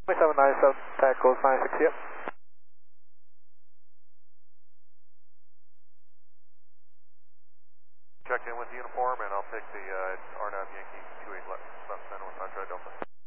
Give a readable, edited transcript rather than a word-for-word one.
2797, tackles 96, yep. Check in with the uniform and I'll take the RNAV Yankee 28 left, Center with Andre Delta.